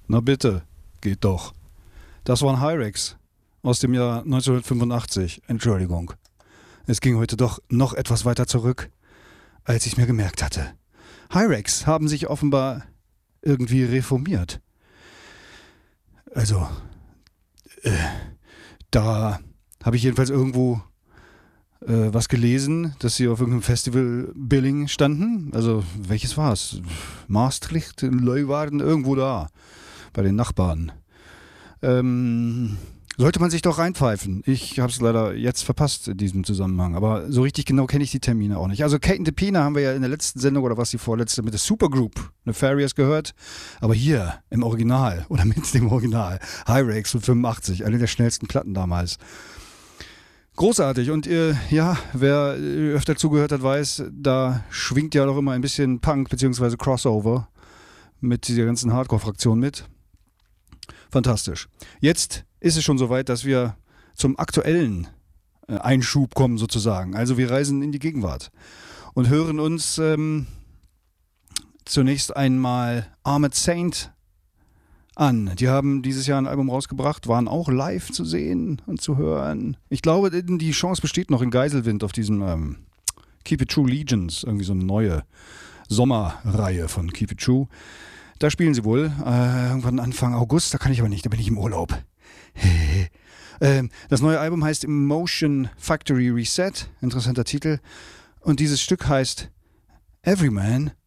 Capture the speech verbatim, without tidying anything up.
Na bitte, geht doch. Das waren Hyrex aus dem Jahr neunzehnhundertfünfundachtzig. Entschuldigung. Es ging heute doch noch etwas weiter zurück, als ich mir gemerkt hatte. Hyrex haben sich offenbar irgendwie reformiert. Also, äh, da habe ich jedenfalls irgendwo äh, was gelesen, dass sie auf irgendeinem Festival-Billing standen. Also, welches war es? Maastricht, Leeuwarden, irgendwo da, bei den Nachbarn. Ähm, sollte man sich doch reinpfeifen. Ich habe es leider jetzt verpasst in diesem Zusammenhang, aber so richtig genau kenne ich die Termine auch nicht. Also Kate and the Pina haben wir ja in der letzten Sendung oder was die vorletzte mit der Supergroup Nefarious gehört, aber hier im Original oder mit dem Original Hyrex von fünfundachtzig, eine der schnellsten Platten damals. Großartig und äh, ja, wer öfter zugehört hat, weiß, da schwingt ja doch immer ein bisschen Punk bzw. Crossover mit dieser ganzen Hardcore-Fraktion mit. Fantastisch. Jetzt ist es schon soweit, dass wir zum aktuellen äh, Einschub kommen sozusagen. Also wir reisen in die Gegenwart und hören uns ähm, zunächst einmal Armored Saint an. Die haben dieses Jahr ein Album rausgebracht, waren auch live zu sehen und zu hören. Ich glaube, die Chance besteht noch in Geiselwind auf diesem ähm, Keep It True Legions, irgendwie so eine neue Sommerreihe von Keep It True. Da spielen sie wohl, äh, irgendwann Anfang August, da kann ich aber nicht, da bin ich im Urlaub. ähm, das neue Album heißt Emotion Factory Reset, interessanter Titel. Und dieses Stück heißt Every Man